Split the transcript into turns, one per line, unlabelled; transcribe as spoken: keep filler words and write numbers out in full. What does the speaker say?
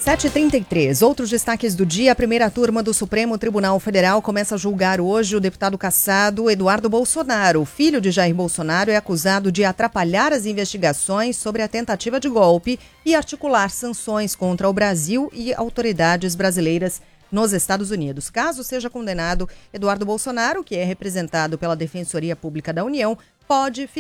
sete e trinta e três. Outros destaques do dia. A primeira turma do Supremo Tribunal Federal começa a julgar hoje o deputado cassado Eduardo Bolsonaro. O filho de Jair Bolsonaro é acusado de atrapalhar as investigações sobre a tentativa de golpe e articular sanções contra o Brasil e autoridades brasileiras nos Estados Unidos. Caso seja condenado, Eduardo Bolsonaro, que é representado pela Defensoria Pública da União, pode